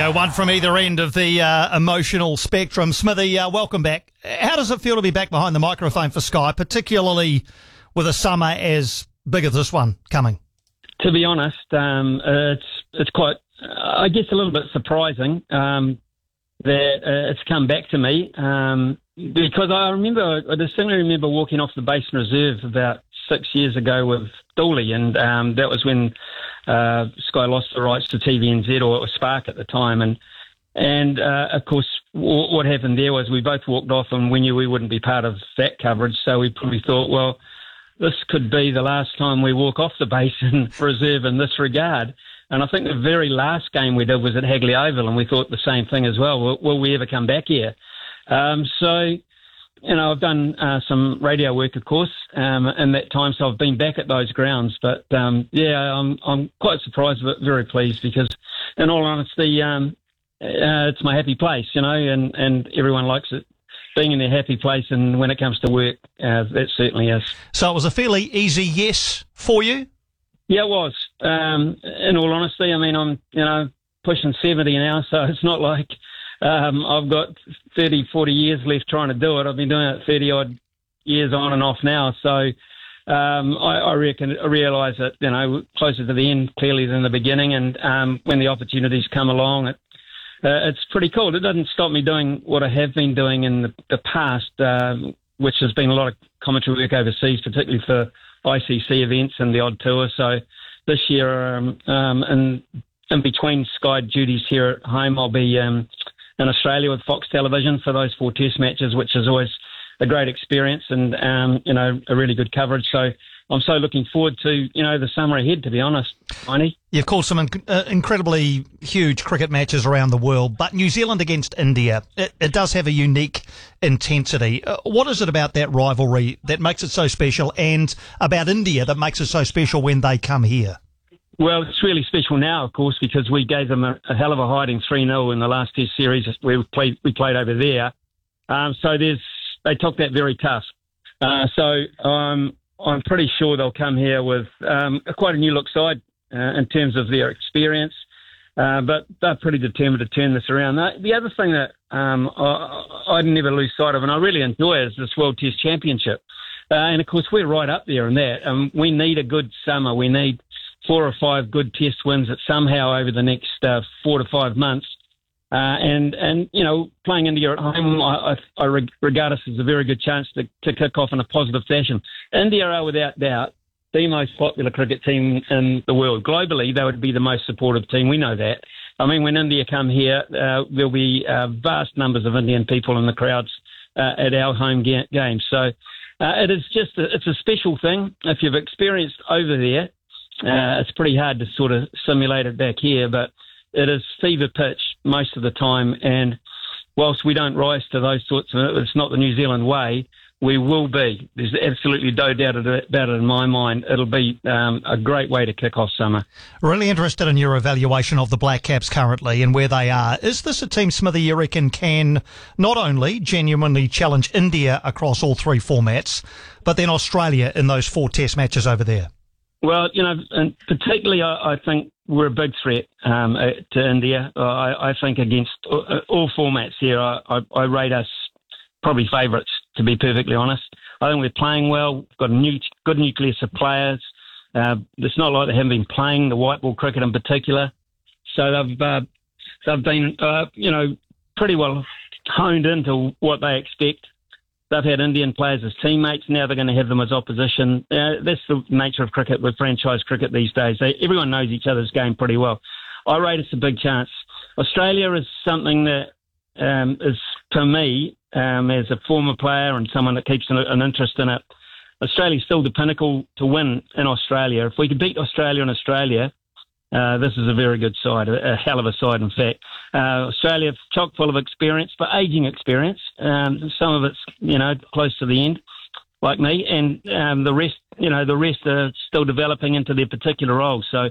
go, one from either end of the emotional spectrum. Smithy, welcome back. How does it feel to be back behind the microphone for Sky, particularly with a summer as big as this one coming? To be honest, it's quite, I guess, a little bit surprising that it's come back to me because I distinctly remember walking off the Basin Reserve about 6 years ago with Dooley, and that was when Sky lost the rights to TVNZ, or it was Spark at the time, and of course what happened there was we both walked off and we knew we wouldn't be part of that coverage, so we probably thought, well, this could be the last time we walk off the Basin Reserve in this regard. And I think the very last game we did was at Hagley Oval, and we thought the same thing as well. Will we ever come back here? So, you know, I've done some radio work, of course, in that time, so I've been back at those grounds. But, I'm quite surprised but very pleased because, in all honesty, it's my happy place, you know, and everyone likes it. Being in their happy place, and when it comes to work, that certainly is. So it was a fairly easy yes for you? Yeah, it was. In all honesty, I mean, I'm, you know, pushing 70 now, so it's not like I've got 30, 40 years left trying to do it. I've been doing it 30-odd years on and off now, so I realise that, you know, closer to the end, clearly, than the beginning, and when the opportunities come along, it's pretty cool. It doesn't stop me doing what I have been doing in the past, which has been a lot of commentary work overseas, particularly for ICC events and the odd tour. So this year, in between Sky duties here at home, I'll be in Australia with Fox Television for those 4 test matches, which is always a great experience and, you know, a really good coverage. So I'm so looking forward to, you know, the summer ahead, to be honest, Heine. You've called some incredibly huge cricket matches around the world, but New Zealand against India, it does have a unique intensity. What is it about that rivalry that makes it so special, and about India that makes it so special when they come here? Well, it's really special now, of course, because we gave them a hell of a hiding 3-0 in the last Test series we played over there. So they took that very tough. I'm pretty sure they'll come here with quite a new look side in terms of their experience, but they're pretty determined to turn this around. The other thing that I'd never lose sight of, and I really enjoy, is this World Test Championship. And, of course, we're right up there in that. We need a good summer. We need 4 or 5 good Test wins that somehow over the next 4 to 5 months. And you know, playing India at home, I regard us as a very good chance to kick off in a positive fashion. India are, without doubt, the most popular cricket team in the world. Globally, they would be the most supportive team. We know that. I mean, when India come here, there'll be vast numbers of Indian people in the crowds at our home games. So it is just it's a special thing. If you've experienced over there, it's pretty hard to sort of simulate it back here, but it is fever pitch most of the time, and whilst we don't rise to those sorts of, it's not the New Zealand way, we will be. There's absolutely no doubt about it in my mind. It'll be a great way to kick off summer. Really interested in your evaluation of the Black Caps currently and where they are. Is this a team, Smithy, you reckon can not only genuinely challenge India across all 3 formats, but then Australia in those 4 test matches over there? Well, you know, and particularly I think we're a big threat to India. I think against all formats here, I rate us probably favourites, to be perfectly honest. I think we're playing well. We've got a good nucleus of players. It's not like they haven't been playing the white ball cricket in particular. So they've been, you know, pretty well honed into what they expect. They've had Indian players as teammates. Now they're going to have them as opposition. That's the nature of cricket with franchise cricket these days. Everyone knows each other's game pretty well. I rate us a big chance. Australia is something that is, to me, as a former player and someone that keeps an interest in it, Australia's still the pinnacle to win in Australia. If we could beat Australia in Australia, this is a very good side, a hell of a side, in fact. Australia, chock full of experience, but ageing experience. Some of it's, you know, close to the end, like me, and the rest are still developing into their particular roles. So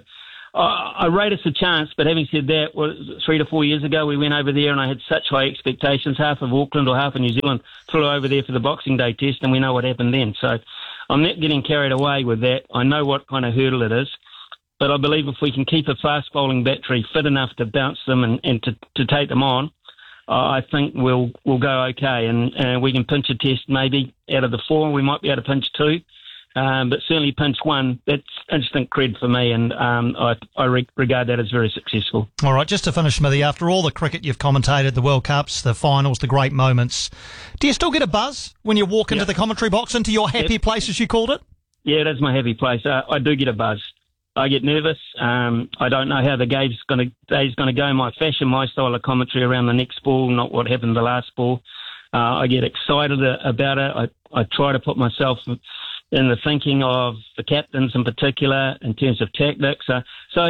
I rate us a chance, but having said that, 3 to 4 years ago we went over there and I had such high expectations. Half of Auckland or half of New Zealand flew over there for the Boxing Day test, and we know what happened then. So I'm not getting carried away with that. I know what kind of hurdle it is. But I believe if we can keep a fast bowling battery fit enough to bounce them and to take them on, I think we'll go okay. And we can pinch a test maybe out of the 4. We might be able to pinch 2. But certainly pinch 1, that's instant cred for me, and I regard that as very successful. All right, just to finish, Smithy, after all the cricket you've commentated, the World Cups, the finals, the great moments, do you still get a buzz when you walk into the commentary box, into your happy place, as you called it? Yeah, it is my happy place. I do get a buzz. I get nervous. I don't know how the day's going to go. My fashion, my style of commentary around the next ball, not what happened the last ball. I get excited about it. I try to put myself in the thinking of the captains in particular in terms of tactics. So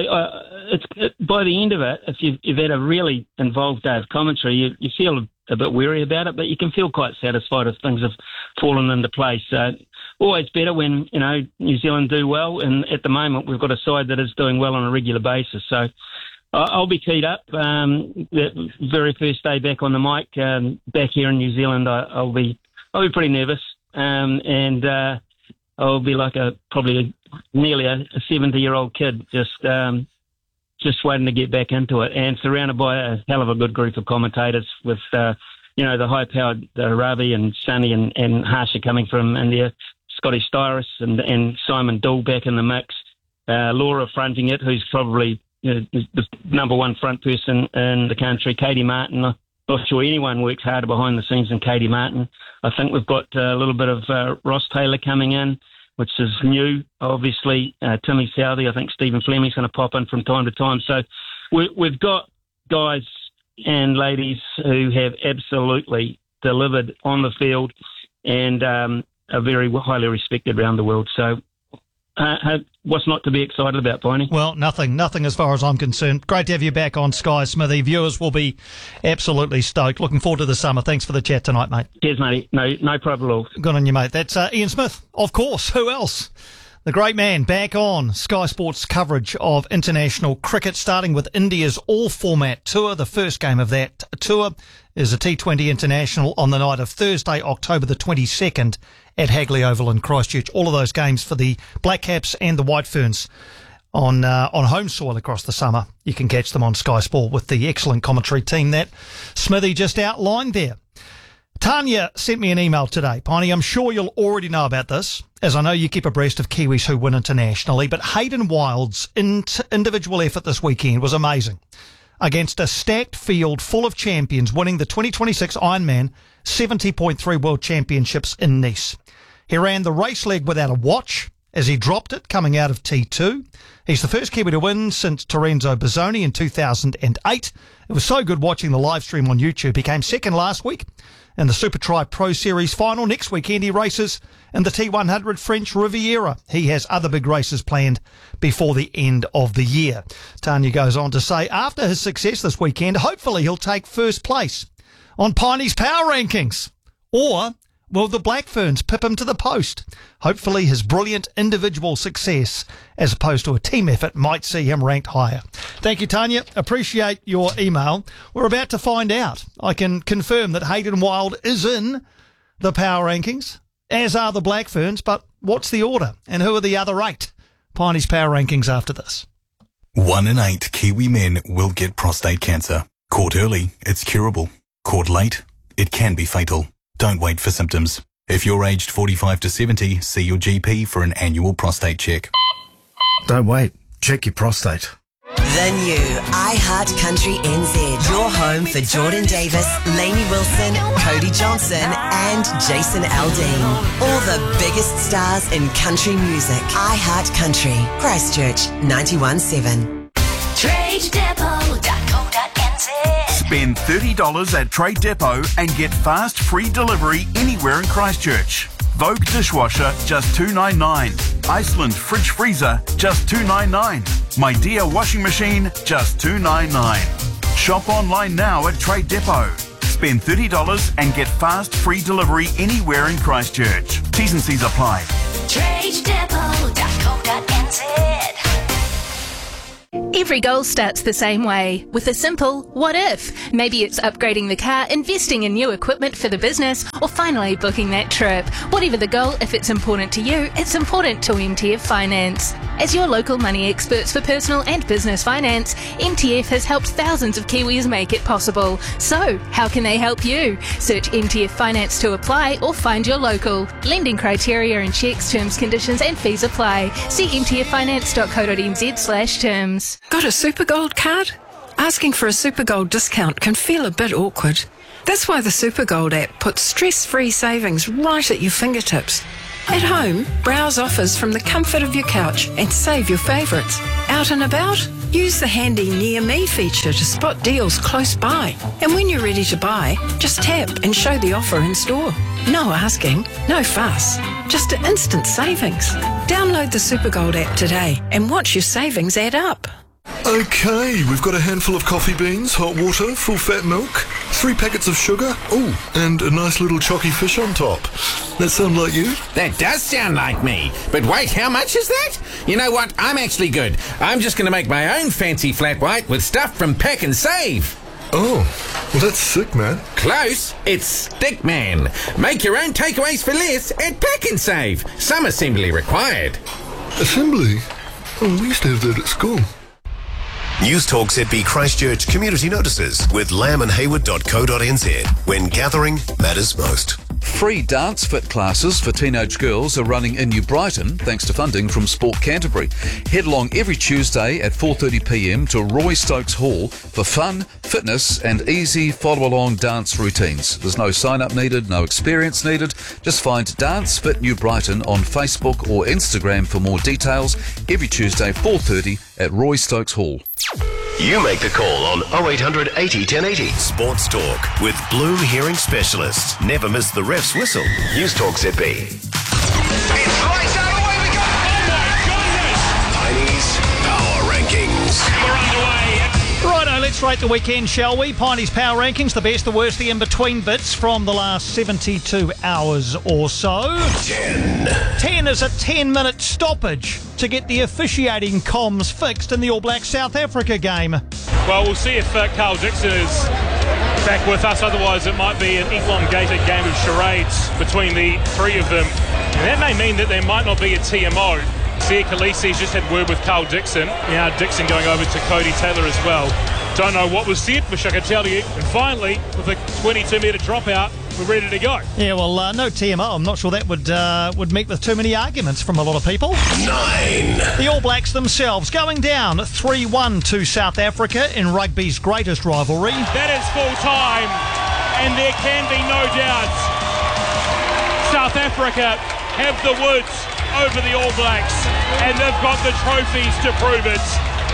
by the end of it, if you've had a really involved day of commentary, you feel a bit weary about it, but you can feel quite satisfied if things have fallen into place. Always better when, New Zealand do well, and at the moment we've got a side that is doing well on a regular basis. So I'll be keyed up. The very first day back on the mic, back here in New Zealand, I'll be pretty nervous, and I'll be like probably nearly a 70-year-old kid, just waiting to get back into it, and surrounded by a hell of a good group of commentators with, the high-powered Ravi and Sunny and Harsha coming from India, Scotty Styris and Simon Dool back in the mix, Laura fronting it, who's probably the number one front person in the country, Katie Martin. I'm not sure anyone works harder behind the scenes than Katie Martin. I think we've got a little bit of Ross Taylor coming in, which is new, obviously. Timmy Southey, I think Stephen Fleming's going to pop in from time to time. So we've got guys and ladies who have absolutely delivered on the field and are very highly respected around the world. So what's not to be excited about, Piney? Well, nothing as far as I'm concerned. Great to have you back on Sky, Smithy. Viewers will be absolutely stoked. Looking forward to the summer. Thanks for the chat tonight, mate. Cheers, mate. No problem at all. Good on you, mate. That's Ian Smith, of course. Who else? The great man back on Sky Sports coverage of international cricket, starting with India's all-format tour. The first game of that tour is a T20 International on the night of Thursday, October the 22nd at Hagley Oval in Christchurch. All of those games for the Black Caps and the White Ferns on home soil across the summer. You can catch them on Sky Sport with the excellent commentary team that Smithy just outlined there. Tanya sent me an email today. Piney, I'm sure you'll already know about this, as I know you keep abreast of Kiwis who win internationally, but Hayden Wild's individual effort this weekend was amazing. Against a stacked field full of champions, winning the 2026 Ironman 70.3 World Championships in Nice. He ran the race leg without a watch as he dropped it coming out of T2. He's the first Kiwi to win since Terenzo Bozzoni in 2008. It was so good watching the live stream on YouTube. He came second last week in the Super Tri Pro Series final. Next weekend he races in the T100 French Riviera. He has other big races planned before the end of the year. Tanya goes on to say, after his success this weekend, hopefully he'll take first place on Piney's Power Rankings. Or will the Black Ferns pip him to the post? Hopefully his brilliant individual success, as opposed to a team effort, might see him ranked higher. Thank you, Tanya. Appreciate your email. We're about to find out. I can confirm that Hayden Wild is in the Power Rankings, as are the Black Ferns, but what's the order? And who are the other 8? Piney's Power Rankings after this. 1 in 8 Kiwi men will get prostate cancer. Caught early, it's curable. Caught late, it can be fatal. Don't wait for symptoms. If you're aged 45 to 70, see your GP for an annual prostate check. Don't wait. Check your prostate. The new iHeart Country NZ. Your home for Jordan Davis, Lainey Wilson, Cody Johnson and Jason Aldean. All the biggest stars in country music. iHeart Country. Christchurch 91.7. TradeDepot.co.nz. Spend $30 at Trade Depot and get fast free delivery anywhere in Christchurch. Vogue dishwasher, just $2.99. Iceland fridge freezer, just $2.99. My Dear washing machine, just $2.99. Shop online now at Trade Depot. Spend $30 and get fast free delivery anywhere in Christchurch. T's and C's apply. TradeDepot.co.nz. Every goal starts the same way, with a simple what if. Maybe it's upgrading the car, investing in new equipment for the business, or finally booking that trip. Whatever the goal, if it's important to you, it's important to MTF Finance. As your local money experts for personal and business finance, MTF has helped thousands of Kiwis make it possible. So, how can they help you? Search MTF Finance to apply or find your local. Lending criteria and checks, terms, conditions and fees apply. See mtffinance.co.nz/terms. Got a Supergold card? Asking for a Supergold discount can feel a bit awkward. That's why the Supergold app puts stress-free savings right at your fingertips. At home, browse offers from the comfort of your couch and save your favourites. Out and about? Use the handy Near Me feature to spot deals close by. And when you're ready to buy, just tap and show the offer in store. No asking, no fuss, just instant savings. Download the Supergold app today and watch your savings add up. Okay, we've got a handful of coffee beans, hot water, full fat milk, 3 packets of sugar, and a nice little chocky fish on top. That sound like you? That does sound like me. But wait, how much is that? You know what? I'm actually good. I'm just going to make my own fancy flat white with stuff from Pack and Save. Oh, well that's sick, man. Close. It's Stickman. Make your own takeaways for less at Pack and Save. Some assembly required. Assembly? Oh, we used to have that at school. News Talk ZB Christchurch community notices with lambandhayward.co.nz when gathering matters most. Free dance fit classes for teenage girls are running in New Brighton thanks to funding from Sport Canterbury. Head along every Tuesday at 4:30pm to Roy Stokes Hall for fun, fitness and easy follow-along dance routines. There's no sign-up needed, no experience needed. Just find Dance Fit New Brighton on Facebook or Instagram for more details. Every Tuesday 4:30 at Roy Stokes Hall. You make the call on 0800 80 1080. Sports Talk with Bloom Hearing Specialists. Never miss the ref's whistle. News Talk ZB. It's lights out, away we go! Oh my goodness! Piney's Power Rankings. We're underway. Righto, let's rate the weekend, shall we? Piney's Power Rankings, the best, the worst, the in-between bits from the last 72 hours or so. 10 is a 10-minute stoppage to get the officiating comms fixed in the All Blacks South Africa game. Well, we'll see if Carl Dixon is back with us. Otherwise, it might be an elongated game of charades between the three of them. And that may mean that there might not be a TMO. Sia Khaleesi's just had word with Carl Dixon. Now Dixon going over to Cody Taylor as well. Don't know what was said, wish I could tell you. And finally, with a 22-metre dropout, we're ready to go. Yeah, well, no TMO. I'm not sure that would meet with too many arguments from a lot of people. 9. The All Blacks themselves going down 3-1 to South Africa in rugby's greatest rivalry. That is full time, and there can be no doubt. South Africa have the woods over the All Blacks, and they've got the trophies to prove it.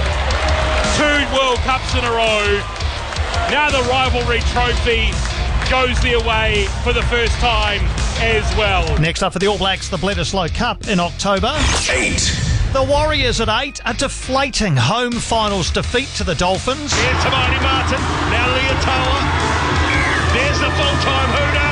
2 World Cups in a row. Now the rivalry trophy goes their way for the first time as well. Next up for the All Blacks, the Bledisloe Cup in October. 8. The Warriors at 8, a deflating home finals defeat to the Dolphins. Here's Tamani Martin, now Leotoa. There's the full-time hooter.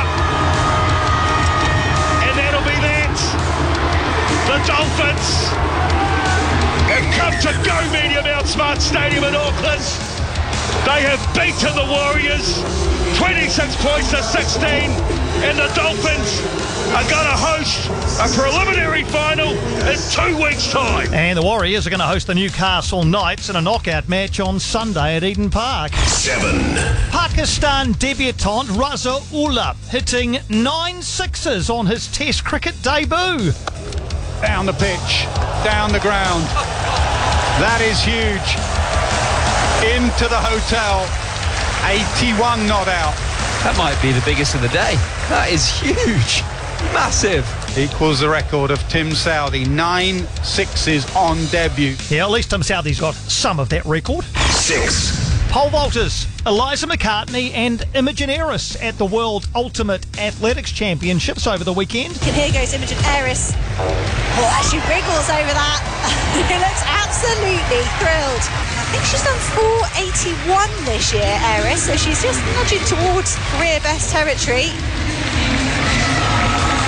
And that'll be that. The Dolphins have come to Go Media Mount Smart Stadium in Auckland. They have beaten the Warriors 26 points to 16, and the Dolphins are going to host a preliminary final in 2 weeks' time. And the Warriors are going to host the Newcastle Knights in a knockout match on Sunday at Eden Park. 7. Pakistan debutant Raza Ullah hitting 9 sixes on his Test cricket debut. Down the pitch, down the ground. That is huge. Into the hotel, 81 not out. That might be the biggest of the day. That is huge. Massive. Equals the record of Tim Southee, 9 sixes on debut. Yeah, at least Tim Southee's got some of that record. 6. Pole vaulters, Eliza McCartney and Imogen Eris at the World Ultimate Athletics Championships over the weekend. And here goes Imogen Eris. Oh, she wriggles over that. He looks absolutely thrilled. I think she's done 481 this year, Eris, so she's just nudging towards career best territory.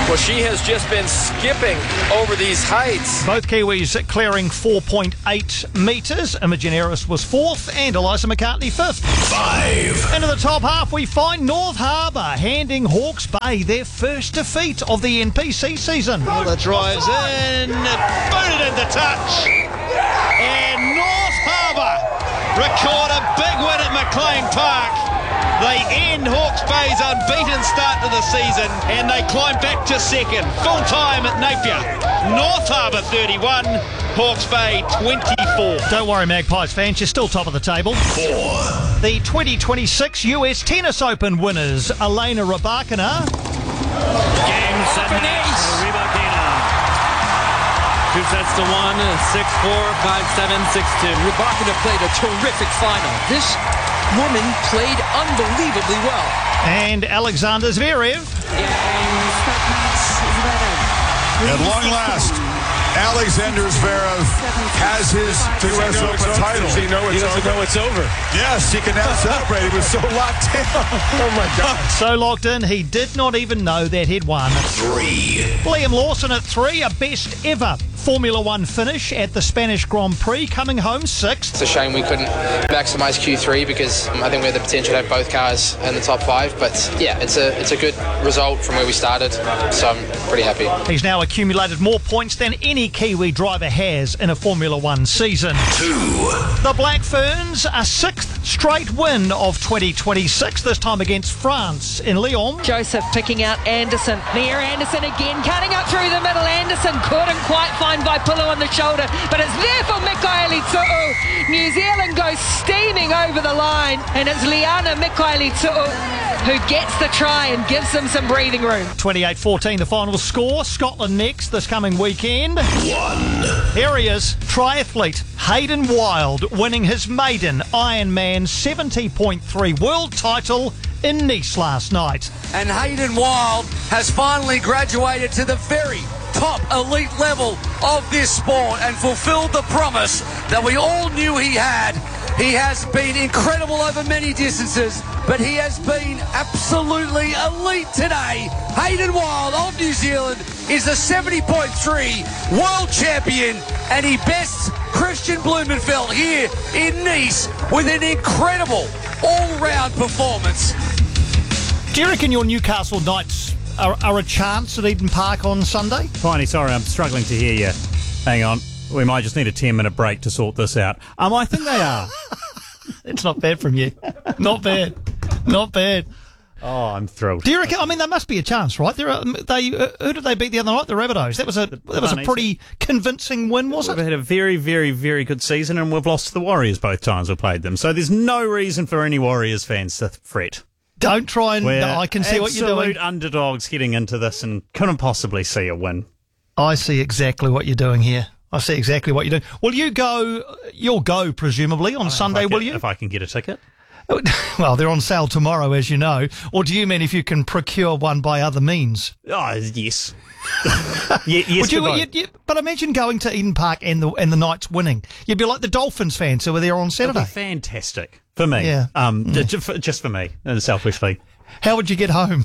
Well, she has just been skipping over these heights. Both Kiwis clearing 4.8 metres. Imogen Eris was 4th and Eliza McCartney 5th. 5. Into the top half, we find North Harbour handing Hawke's Bay their first defeat of the NPC season. The drives in, booted into touch, and North Harbour record a big win at McLean Park. They end Hawke's Bay's unbeaten start to the season and they climb back to second, full time at Napier. North Harbour 31, Hawke's Bay 24. Don't worry, Magpies fans, you're still top of the table. 4. The 2026 US Tennis Open winners, Elena Rybakina. Game, set, match, Rybakina. 2 sets to 1, 6-4, 5-7, 6-2. Rybakina played a terrific final. This woman played unbelievably well. And Alexander Zverev. At long last, Alexander Zverev has his US Open title. He doesn't know it's over. Yes, he can now celebrate. He was so locked in. Oh my God. So locked in, he did not even know that he'd won. 3. Liam Lawson at 3, a best ever Formula One finish at the Spanish Grand Prix, coming home 6th. It's a shame we couldn't maximise Q3 because I think we had the potential to have both cars in the top 5. But yeah, it's a good result from where we started, so I'm pretty happy. He's now accumulated more points than any Kiwi driver has in a Formula One season. 2. The Black Ferns, a 6th straight win of 2026, this time against France in Lyon. Joseph picking out Anderson. Mia Anderson again, cutting up through the middle. Anderson couldn't quite find Vaipulu on the shoulder, but it's there for Mikaeli Tu'u. New Zealand goes steaming over the line, and it's Liana Mikaeli Tu'u who gets the try and gives them some breathing room. 28-14 the final score. Scotland next this coming weekend. 1. Here he is, triathlete Hayden Wilde, winning his maiden Ironman 70.3 world title in Nice last night. And Hayden Wilde has finally graduated to the very top elite level of this sport and fulfilled the promise that we all knew he had. He has been incredible over many distances, but he has been absolutely elite today. Hayden Wilde of New Zealand is the 70.3 world champion, and he bests Christian Blumenfeld here in Nice with an incredible all-round performance. Do you reckon your Newcastle Knights are a chance at Eden Park on Sunday? Piney, sorry, I'm struggling to hear you. Hang on. We might just need a 10-minute break to sort this out. I think they are. It's not bad from you. Not bad. Not bad. Oh, I'm thrilled. Do you reckon? I mean, there must be a chance, right? Who did they beat the other night? The Rabbitohs. That was a pretty convincing win, wasn't it? We've had a very, very, very good season, and we've lost to the Warriors both times we've played them. So there's no reason for any Warriors fans to fret. Don't try and... I can see what you're doing. Absolute underdogs getting into this and couldn't possibly see a win. I see exactly what you're doing here. I see exactly what you're doing. Will you go? You'll go, presumably, on Sunday, will you? If I can get a ticket. Well, they're on sale tomorrow, as you know. Or do you mean if you can procure one by other means? Oh, yes. Yes, but imagine going to Eden Park and the Knights winning. You'd be like the Dolphins fans who were there on Saturday. That'd be fantastic for me. Yeah. Just for me, selfishly. How would you get home?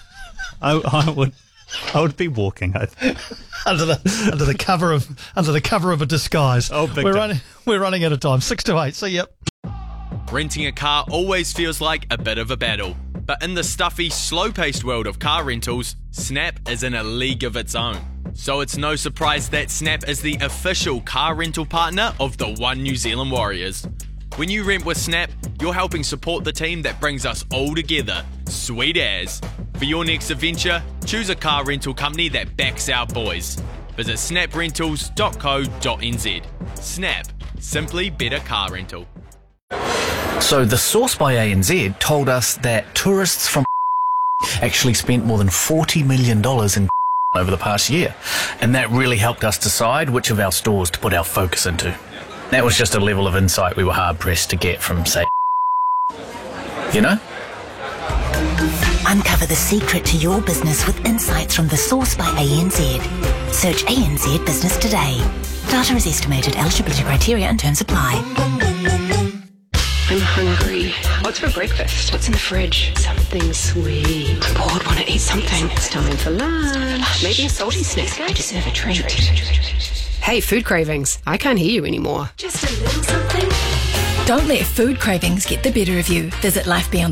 I would be walking under the cover of a disguise. Oh, we're running out of time. 6 to 8. See ya. Renting a car always feels like a bit of a battle, but in the stuffy, slow-paced world of car rentals, Snap is in a league of its own. So it's no surprise that Snap is the official car rental partner of the One New Zealand Warriors. When you rent with Snap, you're helping support the team that brings us all together. Sweet as. For your next adventure, choose a car rental company that backs our boys. Visit snaprentals.co.nz. Snap. Simply better car rental. So the source by ANZ told us that tourists from actually spent more than $40 million in over the past year. And that really helped us decide which of our stores to put our focus into. That was just a level of insight we were hard-pressed to get from, say, you know? Uncover the secret to your business with insights from The Source by ANZ. Search ANZ Business today. Data is estimated. Eligibility criteria and terms apply. I'm hungry. What's for breakfast? What's in the fridge? Something sweet. I'm bored, want to eat something. It's time for lunch. Maybe a salty snack. I deserve a treat. Hey, food cravings. I can't hear you anymore. Just a little something. Don't let food cravings get the better of you. Visit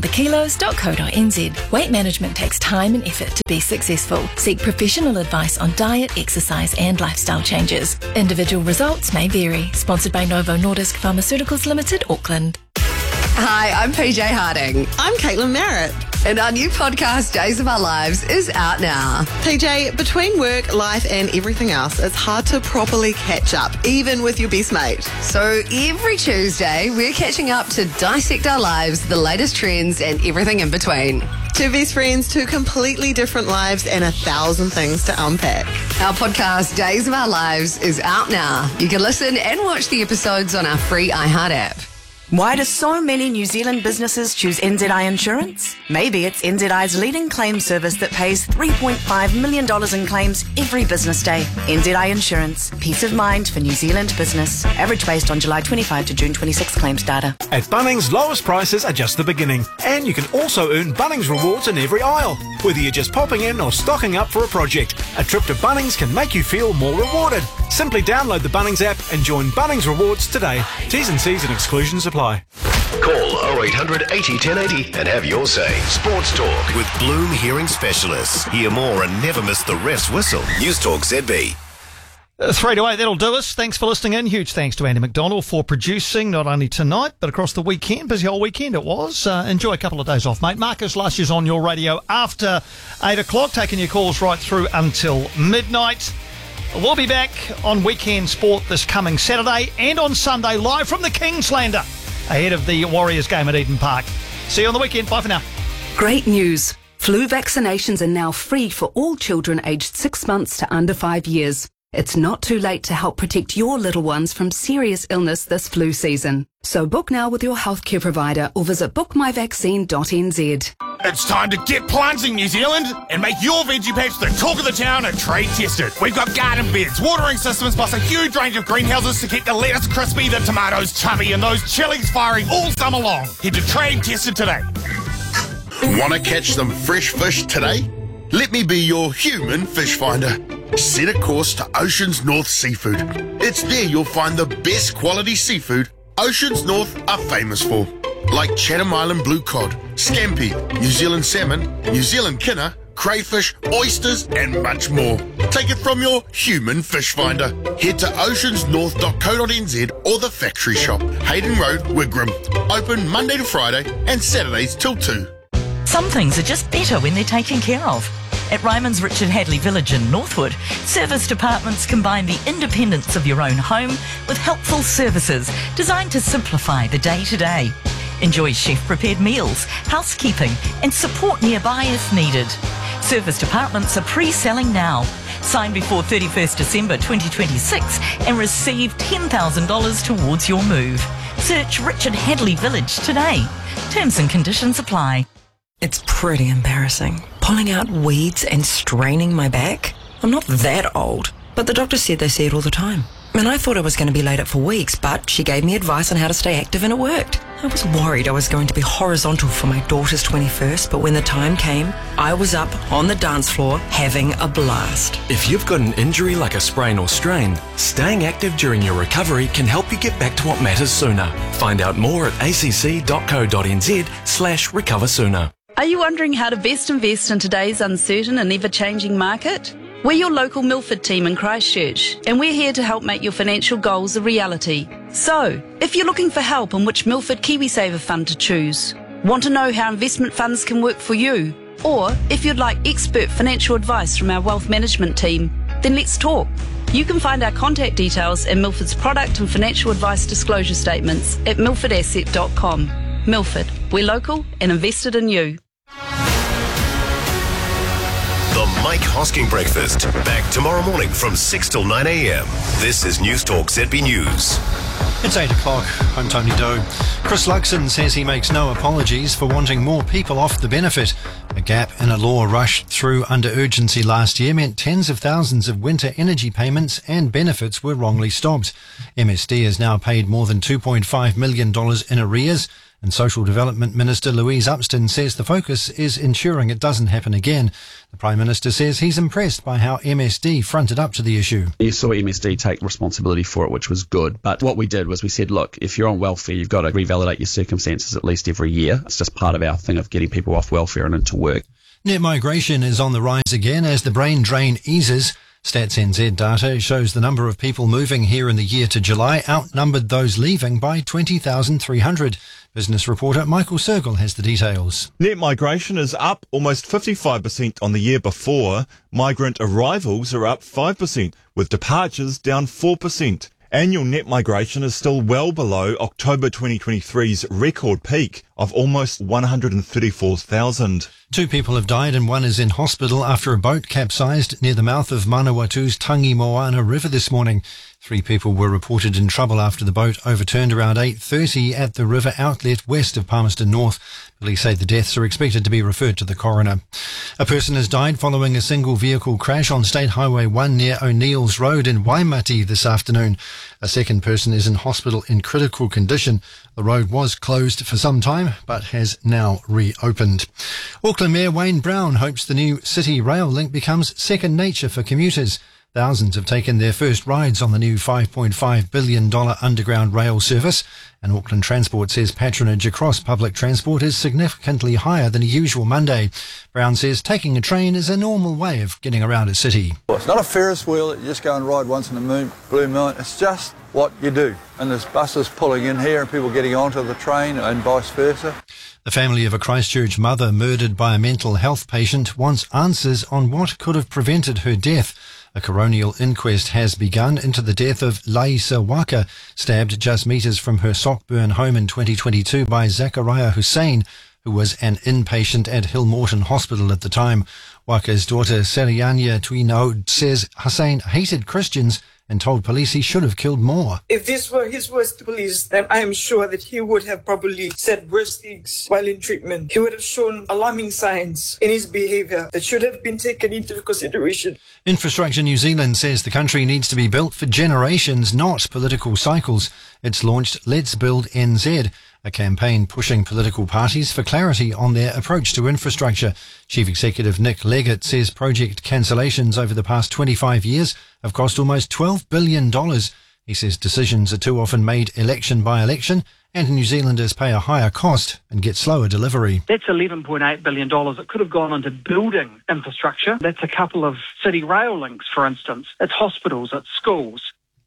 lifebeyondthekilos.co.nz. Weight management takes time and effort to be successful. Seek professional advice on diet, exercise and lifestyle changes. Individual results may vary. Sponsored by Novo Nordisk Pharmaceuticals Limited, Auckland. Hi, I'm PJ Harding. I'm Caitlin Merritt. And our new podcast, Days of Our Lives, is out now. PJ, between work, life and everything else, it's hard to properly catch up, even with your best mate. So every Tuesday, we're catching up to dissect our lives, the latest trends and everything in between. Two best friends, two completely different lives and 1,000 things to unpack. Our podcast, Days of Our Lives, is out now. You can listen and watch the episodes on our free iHeart app. Why do so many New Zealand businesses choose NZI Insurance? Maybe it's NZI's leading claims service that pays $3.5 million in claims every business day. NZI Insurance. Peace of mind for New Zealand business. Average based on July 25 to June 26 claims data. At Bunnings, lowest prices are just the beginning. And you can also earn Bunnings rewards in every aisle. Whether you're just popping in or stocking up for a project, a trip to Bunnings can make you feel more rewarded. Simply download the Bunnings app and join Bunnings Rewards today. T's and C's and exclusions apply. Call 0800 80 1080 and have your say. Sports Talk with Bloom Hearing Specialists. Hear more and never miss the ref's whistle. News Talk ZB. 3 to 8, that'll do us. Thanks for listening in. Huge thanks to Andy McDonald for producing not only tonight but across the weekend. Busy whole weekend it was. Enjoy a couple of days off, mate. Marcus Lush is on your radio after 8 o'clock, taking your calls right through until midnight. We'll be back on Weekend Sport this coming Saturday and on Sunday live from the Kingslander ahead of the Warriors game at Eden Park. See you on the weekend. Bye for now. Great news. Flu vaccinations are now free for all children aged 6 months to under 5 years. It's not too late to help protect your little ones from serious illness this flu season. So book now with your healthcare provider or visit bookmyvaccine.nz. It's time to get plunging, New Zealand, and make your veggie patch the talk of the town and trade tested. We've got garden beds, watering systems, plus a huge range of greenhouses to keep the lettuce crispy, the tomatoes chubby, and those chilies firing all summer long. Head to Trade Tested today. Want to catch some fresh fish today? Let me be your human fish finder. Set a course to Oceans North Seafood. It's there you'll find the best quality seafood Oceans North are famous for, like Chatham Island blue cod, scampi, New Zealand salmon, New Zealand kinner, crayfish, oysters, and much more. Take it from your human fish finder. Head to oceansnorth.co.nz or the factory shop, Hayden Road, Wigram. Open Monday to Friday and Saturdays till 2. Some things are just better when they're taken care of. At Ryman's Richard Hadley Village in Northwood, service departments combine the independence of your own home with helpful services designed to simplify the day-to-day. Enjoy chef-prepared meals, housekeeping and support nearby if needed. Service departments are pre-selling now. Sign before 31st December 2026 and receive $10,000 towards your move. Search Richard Hadley Village today. Terms and conditions apply. It's pretty embarrassing. Pulling out weeds and straining my back. I'm not that old, but the doctor said they see it all the time. And I thought I was going to be laid up for weeks, but she gave me advice on how to stay active and it worked. I was worried I was going to be horizontal for my daughter's 21st, but when the time came, I was up on the dance floor having a blast. If you've got an injury like a sprain or strain, staying active during your recovery can help you get back to what matters sooner. Find out more at acc.co.nz/recover sooner. Are you wondering how to best invest in today's uncertain and ever-changing market? We're your local Milford team in Christchurch, and we're here to help make your financial goals a reality. So, if you're looking for help on which Milford KiwiSaver fund to choose, want to know how investment funds can work for you, or if you'd like expert financial advice from our wealth management team, then let's talk. You can find our contact details in Milford's product and financial advice disclosure statements at milfordasset.com. Milford, we're local and invested in you. The Mike Hosking Breakfast. Back tomorrow morning from 6 till 9 a.m. This is News Talk ZB News. It's 8 o'clock. I'm Tony Doe. Chris Luxon says he makes no apologies for wanting more people off the benefit. A gap in a law rushed through under urgency last year meant tens of thousands of winter energy payments and benefits were wrongly stopped. MSD has now paid more than $2.5 million in arrears. And Social Development Minister Louise Upston says the focus is ensuring it doesn't happen again. The Prime Minister says he's impressed by how MSD fronted up to the issue. You saw MSD take responsibility for it, which was good. But what we did was we said, look, if you're on welfare, you've got to revalidate your circumstances at least every year. It's just part of our thing of getting people off welfare and into work. Net migration is on the rise again as the brain drain eases. Stats NZ data shows the number of people moving here in the year to July outnumbered those leaving by 20,300. Business reporter Michael Sergel has the details. Net migration is up almost 55% on the year before. Migrant arrivals are up 5%, with departures down 4%. Annual net migration is still well below October 2023's record peak of almost 134,000. 2 people have died and 1 is in hospital after a boat capsized near the mouth of Manawatu's Tangi Moana River this morning. 3 people were reported in trouble after the boat overturned around 8:30 at the river outlet west of Palmerston North. Police say the deaths are expected to be referred to the coroner. A person has died following a single vehicle crash on State Highway 1 near O'Neill's Road in Waimati this afternoon. A second person is in hospital in critical condition. The road was closed for some time but has now reopened. Auckland Mayor Wayne Brown hopes the new City Rail link becomes second nature for commuters. Thousands have taken their first rides on the new $5.5 billion underground rail service, and Auckland Transport says patronage across public transport is significantly higher than a usual Monday. Brown says taking a train is a normal way of getting around a city. Well, it's not a Ferris wheel that you just go and ride once in a blue moon. It's just what you do. And there's buses pulling in here and people getting onto the train and vice versa. The family of a Christchurch mother murdered by a mental health patient wants answers on what could have prevented her death. A coronial inquest has begun into the death of Laisa Waka, stabbed just metres from her Sockburn home in 2022 by Zachariah Hussein, who was an inpatient at Hill Morton Hospital at the time. Waka's daughter Sarianya Twino says Hussein hated Christians and told police he should have killed more. If this were his words to police, then I am sure that he would have probably said worse things while in treatment. He would have shown alarming signs in his behaviour that should have been taken into consideration. Infrastructure New Zealand says the country needs to be built for generations, not political cycles. It's launched Let's Build NZ, a campaign pushing political parties for clarity on their approach to infrastructure. Chief Executive Nick Leggett says project cancellations over the past 25 years have cost almost $12 billion. He says decisions are too often made election by election, and New Zealanders pay a higher cost and get slower delivery. That's $11.8 billion. It could have gone into building infrastructure. That's a couple of city rail links, for instance. It's hospitals, it's schools.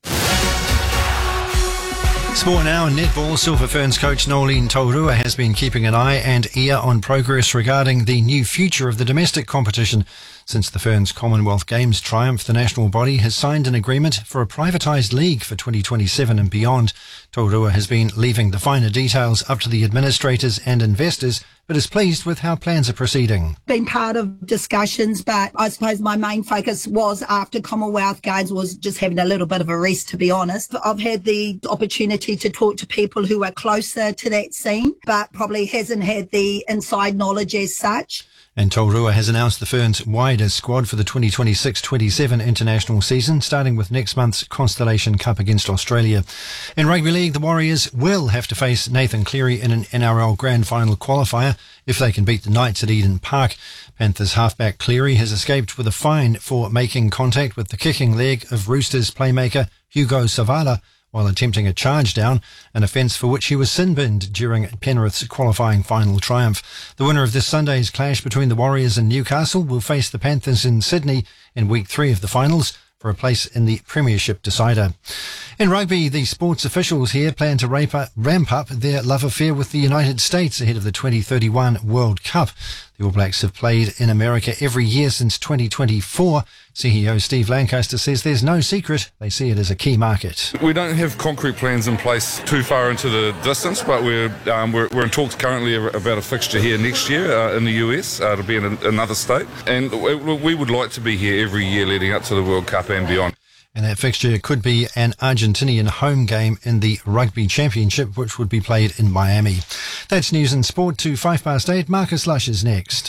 Sport now in netball. Silver Ferns coach Nolene Taurua has been keeping an eye and ear on progress regarding the new future of the domestic competition. Since the Ferns Commonwealth Games triumph, the national body has signed an agreement for a privatised league for 2027 and beyond. Taurua has been leaving the finer details up to the administrators and investors, but is pleased with how plans are proceeding. Been part of discussions, but I suppose my main focus was after Commonwealth Games was just having a little bit of a rest, to be honest. I've had the opportunity to talk to people who are closer to that scene, but probably hasn't had the inside knowledge as such. And Taurua has announced the Ferns' wider squad for the 2026-27 international season, starting with next month's Constellation Cup against Australia. In rugby league, the Warriors will have to face Nathan Cleary in an NRL Grand Final qualifier if they can beat the Knights at Eden Park. Panthers halfback Cleary has escaped with a fine for making contact with the kicking leg of Roosters playmaker Hugo Savala while attempting a charge down, an offence for which he was sin-binned during Penrith's qualifying final triumph. The winner of this Sunday's clash between the Warriors and Newcastle will face the Panthers in Sydney in week 3 of the finals for a place in the Premiership decider. In rugby, the sports officials here plan to ramp up their love affair with the United States ahead of the 2031 World Cup. The All Blacks have played in America every year since 2024. CEO Steve Lancaster says there's no secret. They see it as a key market. We don't have concrete plans in place too far into the distance, but we're in talks currently about a fixture here next year in the US to be in another state. And we would like to be here every year leading up to the World Cup and beyond. And that fixture could be an Argentinian home game in the Rugby Championship, which would be played in Miami. That's news and sport to 8:05. Marcus Lush is next.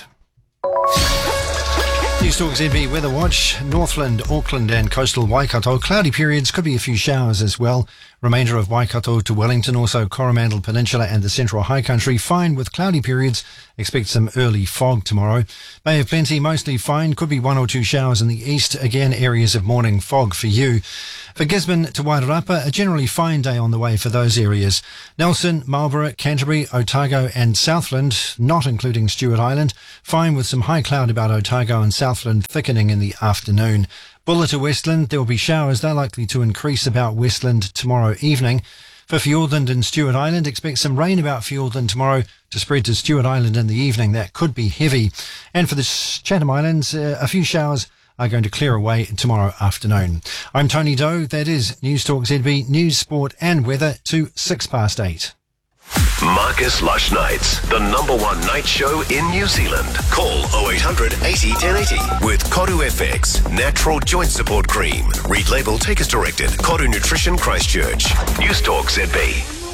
News Talk ZB Weather Watch. Northland, Auckland and coastal Waikato. Cloudy periods, could be a few showers as well. Remainder of Waikato to Wellington, also Coromandel Peninsula and the Central High Country, fine with cloudy periods. Expect some early fog tomorrow. Bay of Plenty, mostly fine. Could be 1 or 2 showers in the east. Again, areas of morning fog for you. For Gisborne to Wairarapa, a generally fine day on the way for those areas. Nelson, Marlborough, Canterbury, Otago and Southland, not including Stewart Island. Fine with some high cloud about Otago and Southland thickening in the afternoon. Buller to Westland, there will be showers. They're likely to increase about Westland tomorrow evening. For Fiordland and Stewart Island, expect some rain about Fiordland tomorrow to spread to Stewart Island in the evening. That could be heavy. And for the Chatham Islands, a few showers are going to clear away tomorrow afternoon. I'm Tony Doe. That is News Talk ZB, news, sport and weather to 8:06. Marcus Lush Nights, the #1 night show in New Zealand. Call 0800 80 1080 with Koru FX, natural joint support cream. Read label, take as directed. Koru Nutrition Christchurch. News Talk ZB.